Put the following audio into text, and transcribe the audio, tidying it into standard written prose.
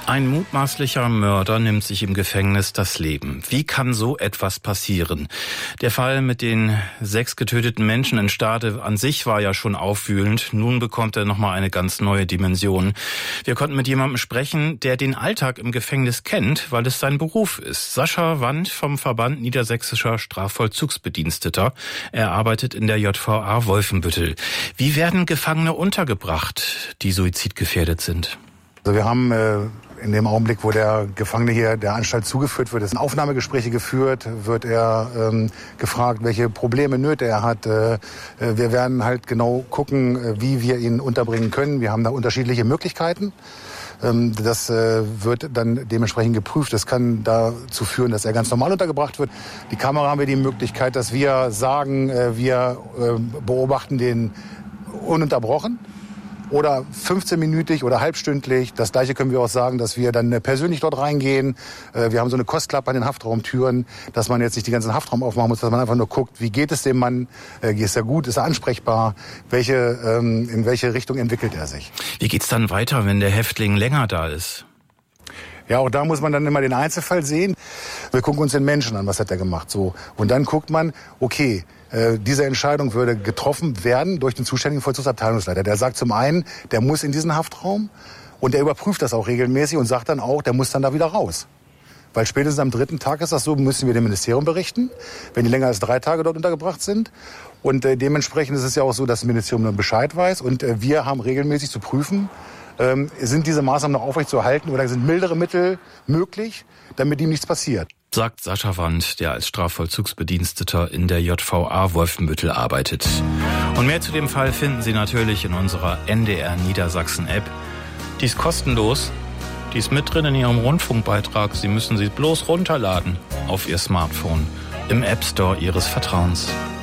Ein mutmaßlicher Mörder nimmt sich im Gefängnis das Leben. Wie kann so etwas passieren? Der Fall mit den 6 getöteten Menschen in Stade an sich war ja schon aufwühlend. Nun bekommt er nochmal eine ganz neue Dimension. Wir konnten mit jemandem sprechen, der den Alltag im Gefängnis kennt, weil es sein Beruf ist. Sascha Wandt vom Verband Niedersächsischer Strafvollzugsbediensteter. Er arbeitet in der JVA Wolfenbüttel. Wie werden Gefangene untergebracht, die suizidgefährdet sind? Also wir haben in dem Augenblick, wo der Gefangene hier der Anstalt zugeführt wird, sind Aufnahmegespräche geführt, wird er gefragt, welche Probleme, Nöte er hat. Wir werden halt genau gucken, wie wir ihn unterbringen können. Wir haben da unterschiedliche Möglichkeiten. Das wird dann dementsprechend geprüft. Das kann dazu führen, dass er ganz normal untergebracht wird. Die Kamera haben wir die Möglichkeit, dass wir sagen, wir beobachten den ununterbrochen. Oder 15-minütig oder halbstündlich. Das Gleiche können wir auch sagen, dass wir dann persönlich dort reingehen. Wir haben so eine Kostklappe an den Haftraumtüren, dass man jetzt nicht den ganzen Haftraum aufmachen muss, dass man einfach nur guckt, wie geht es dem Mann, ist er gut, ist er ansprechbar, in welche Richtung entwickelt er sich. Wie geht's dann weiter, wenn der Häftling länger da ist? Ja, auch da muss man dann immer den Einzelfall sehen. Wir gucken uns den Menschen an, was hat er gemacht, so. Und dann guckt man, okay, diese Entscheidung würde getroffen werden durch den zuständigen Vollzugsabteilungsleiter. Der sagt zum einen, der muss in diesen Haftraum und der überprüft das auch regelmäßig und sagt dann auch, der muss dann da wieder raus. Weil spätestens am 3. Tag ist das so, müssen wir dem Ministerium berichten, wenn die länger als 3 Tage dort untergebracht sind. Und dementsprechend ist es ja auch so, dass das Ministerium dann Bescheid weiß und wir haben regelmäßig zu prüfen, sind diese Maßnahmen noch aufrechtzuerhalten oder sind mildere Mittel möglich, damit ihm nichts passiert. Sagt Sascha Wandt, der als Strafvollzugsbediensteter in der JVA Wolfenbüttel arbeitet. Und mehr zu dem Fall finden Sie natürlich in unserer NDR Niedersachsen App. Die ist kostenlos, die ist mit drin in Ihrem Rundfunkbeitrag. Sie müssen sie bloß runterladen auf Ihr Smartphone im App Store Ihres Vertrauens.